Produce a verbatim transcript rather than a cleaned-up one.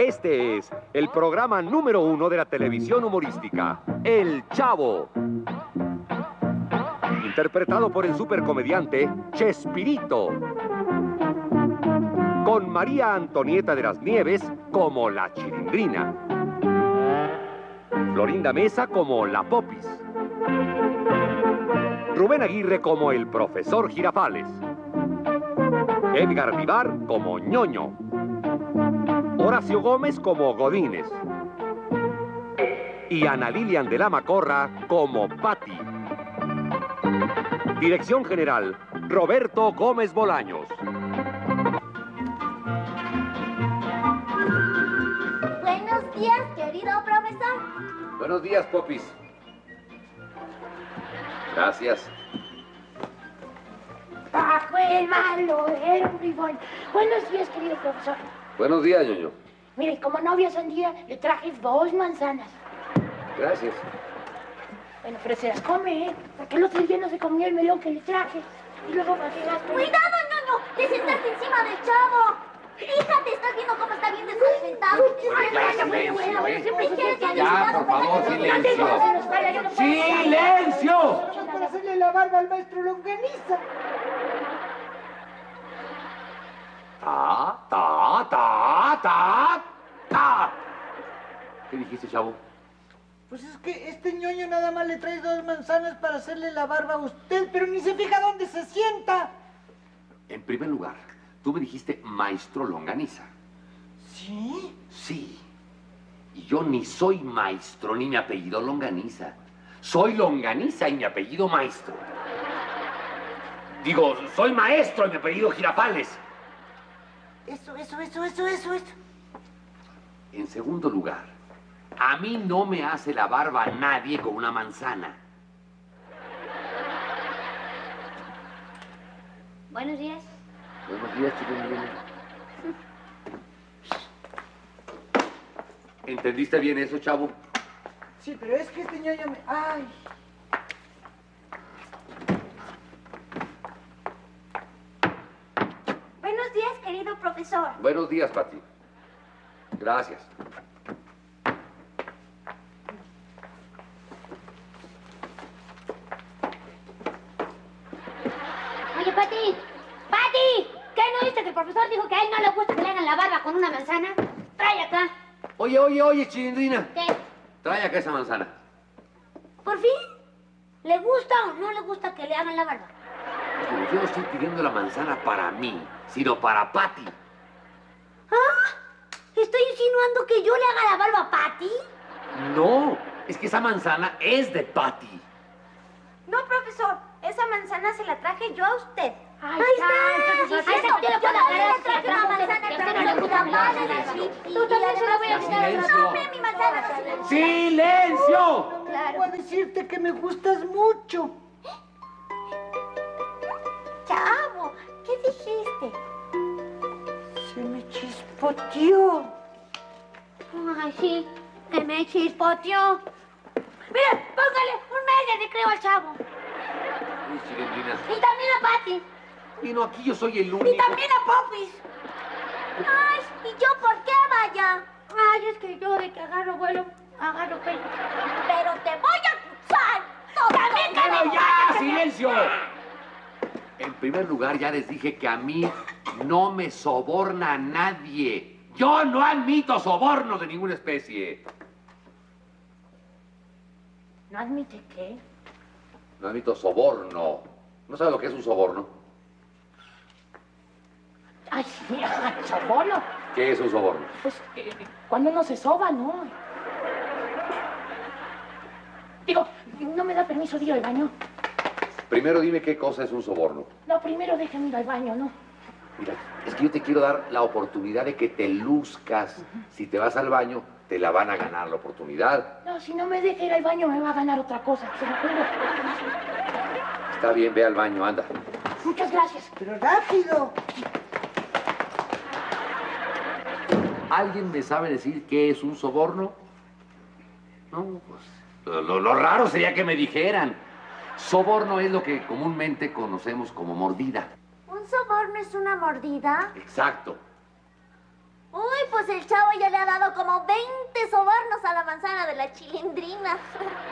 Este es el programa número uno de la televisión humorística, El Chavo. Interpretado por el supercomediante Chespirito. Con María Antonieta de las Nieves como la Chilindrina. Florinda Mesa como la Popis. Rubén Aguirre como el profesor Girafales. Edgar Vivar como Ñoño. Horacio Gómez como Godínez. Y Ana Lilian de la Macorra como Patti. Dirección general, Roberto Gómez Bolaños. Buenos días, querido profesor. Buenos días, Popis. Gracias. Paco el malo era un bribón. Buenos días, querido profesor. Buenos días, Ñoño. Mire, como no había sandía, le traje dos manzanas. Gracias. Bueno, pero se las come, ¿eh? Porque el otro día no se comió el melón que le traje. Y luego va a llegar... ¡Cuidado, Ñoño! ¡Te sentaste encima del chavo! Fíjate, ¿estás viendo cómo está bien desalimentado? Ay, bueno, bueno, bueno, bueno, siempre quieres que Ya, por favor, silencio. ¡Silencio! Para hacerle la barba al maestro Longaniza. Ta, ta, ta, ta, ta. ¿Qué dijiste, chavo? Pues es que este ñoño nada más le trae dos manzanas para hacerle la barba a usted, pero ni se fija dónde se sienta. En primer lugar, tú me dijiste maestro Longaniza. ¿Sí? Sí. Y yo ni soy maestro ni mi apellido Longaniza. Soy Longaniza y mi apellido maestro. Digo, soy maestro y mi apellido Girafales. Eso, eso, eso, eso, eso, eso. En segundo lugar, a mí no me hace la barba nadie con una manzana. Buenos días. Buenos días, chicos. ¿Entendiste bien eso, chavo? Sí, pero es que este ñoño me... ¡Ay! Buenos días, querido profesor. Buenos días, Pati. Gracias. Oye, Pati, Pati, ¿qué no viste que el profesor dijo que a él no le gusta que le hagan la barba con una manzana? Trae acá. Oye, oye, oye, Chilindrina. ¿Qué? Trae acá esa manzana. ¿Por fin? ¿Le gusta o no le gusta que le hagan la barba? Pero yo no estoy pidiendo la manzana para mí, sino para Pati. ¿Ah? ¿Estoy insinuando que yo le haga la barba a Pati? No, es que esa manzana es de Pati. No, profesor. Esa manzana se la traje yo a usted. Ahí está. Ahí está. Yo le puedo Yo le traje una manzana que a que usted no no le gusta más de la Silencio. chipi. Tú también se la voy a Ya, quitar. silencio. No, hombre, mi manzana. ¡Silencio! No me voy a decirte que me gustas mucho. Chavo, ¿qué dijiste? Se me chispoteó. Ay, sí, que me chispoteó. Mira, póngale un mes de recreo al chavo. Oye, Chilindrina. Y también a Pati. Y no, aquí yo soy el único. Y también a Popis. Ay, ¿y yo por qué, vaya? Ay, es que yo de que agarro vuelo, agarro pelo. Pero te voy a acusar. También que ¡Pero me ya! ¡Silencio! En primer lugar, ya les dije que a mí no me soborna nadie. Yo no admito sobornos de ninguna especie. ¿No admite qué? No admito soborno. ¿No sabes lo que es un soborno? Ay, sí, ay, soborno. ¿Qué es un soborno? Pues eh, cuando uno se soba, ¿no? Digo, no me da permiso de ir al baño. Primero dime qué cosa es un soborno. No, primero déjame ir al baño, ¿no? Mira, es que yo te quiero dar la oportunidad de que te luzcas. Si te vas al baño, te la van a ganar la oportunidad. No, si no me deja ir al baño me va a ganar otra cosa, se lo juro. Está bien, ve al baño, anda. Muchas gracias. Pero rápido. ¿Alguien me sabe decir qué es un soborno? No, pues lo, lo- lo raro sería que me dijeran. Soborno es lo que comúnmente conocemos como mordida. ¿Un soborno es una mordida? Exacto. Uy, pues pues el chavo ya le ha dado como veinte sobornos a la manzana de la chilindrina.